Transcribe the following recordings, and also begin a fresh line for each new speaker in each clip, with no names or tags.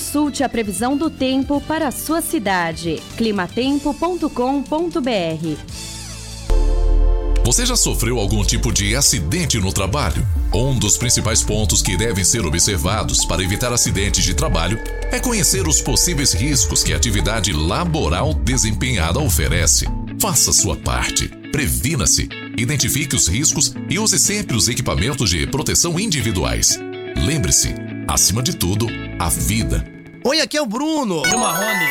Consulte a previsão do tempo para a sua cidade. climatempo.com.br.
Você já sofreu algum tipo de acidente no trabalho? Um dos principais pontos que devem ser observados para evitar acidentes de trabalho é conhecer os possíveis riscos que a atividade laboral desempenhada oferece. Faça sua parte. Previna-se, identifique os riscos e use sempre os equipamentos de proteção individuais. Lembre-se, acima de tudo, a vida.
Oi, aqui é o Bruno.
E o Marrone.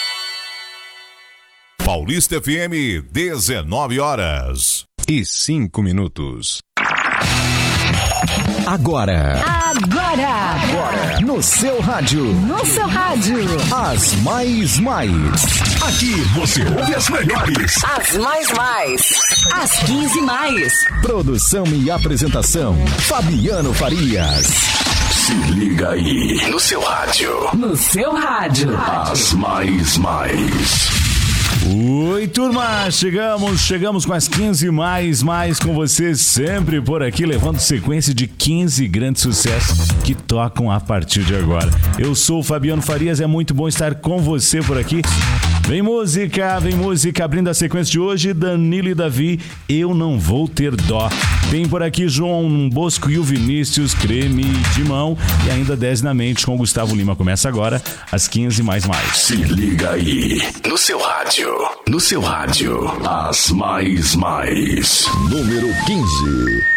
Paulista FM, 19h05.
Agora.
No seu rádio.
As mais.
Aqui você ouve as melhores.
As mais. As 15 mais.
Produção e apresentação, Fabiano Farias.
Se liga aí. No seu rádio.
As mais.
Oi, turma, chegamos com as 15 mais com vocês, sempre por aqui, levando sequência de 15 grandes sucessos que tocam a partir de agora. Eu sou o Fabiano Farias, é muito bom estar com você por aqui. Vem música, abrindo a sequência de hoje, Danilo e Davi, Eu Não Vou Ter Dó. Tem por aqui João Bosco e o Vinícius, Creme de Mão, e ainda 10 na mente com o Gustavo Lima. Começa agora as 15 mais.
Se liga aí. No seu rádio. As mais.
Número 15.